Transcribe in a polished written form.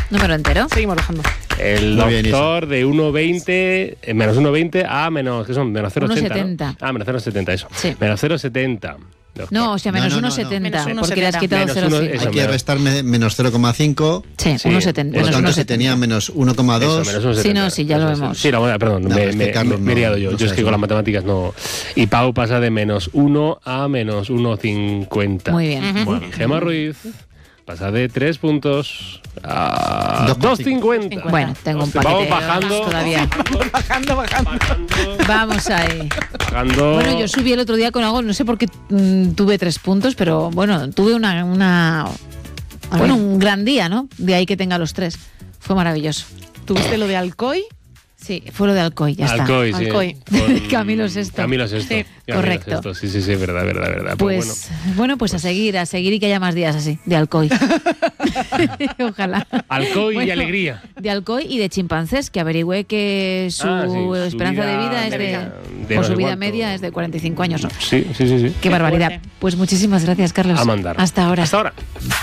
Número entero. Seguimos bajando. El doctor de 1,20, menos 1,20 a menos, ¿qué son? Menos 0,80. 1,70. ¿no? Menos 0,70, eso. Sí. Menos 0,70. Doctor. No, o sea, menos No. 1,70, Menos porque le has 1,70. quitado Menos 0,5. eso, Hay que restar menos 0,5. Sí, Sí, 1,70. Por lo tanto, se tenía menos 1,2. Eso, menos 1,70. Sí, no, sí, ya lo Eso, vemos. Sí, perdón, No, es que Carlos me he liado yo. no Yo es sabe que con eso. las matemáticas no. Y Pau pasa de menos 1 a menos 1,50. Muy bien. Bueno, Gemma Ruiz pasa de 3 puntos a 2,50. Bueno, tengo un paquete Vamos bajando. todavía. Bajando. Vamos ahí. Bajando. Bueno, yo subí el otro día con algo, no sé por qué tuve 3 puntos, pero bueno, tuve un gran día, ¿no? De ahí que tenga los 3. Fue maravilloso. ¿Tuviste lo de Alcoy? Sí, fue lo de Alcoy, ya Alcoy, está. sí. Alcoy. Con Camilo Sesto. Camilo Sesto. Sí, Camilo correcto. Sesto. Sí, verdad. Pues bueno, a seguir y que haya más días así, de Alcoy. Ojalá. Alcoy y Bueno, alegría. De Alcoy y de chimpancés, que averigüé que su su esperanza de vida es de o no su sé vida cuánto. media es de 45 años, ¿no? Sí. Qué barbaridad. fuerte. Pues muchísimas gracias, Carlos. A mandar. Hasta ahora. Hasta ahora.